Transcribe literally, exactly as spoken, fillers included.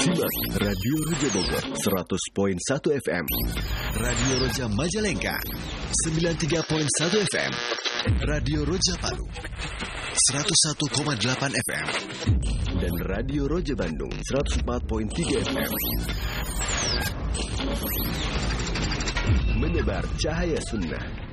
Simak Radio Roja Bogor seratus koma satu F M, Radio Roja Majalengka sembilan puluh tiga koma satu F M, Radio Roja Palu seratus satu koma delapan F M, dan Radio Roja Bandung seratus empat koma tiga F M. Menebar cahaya sunnah.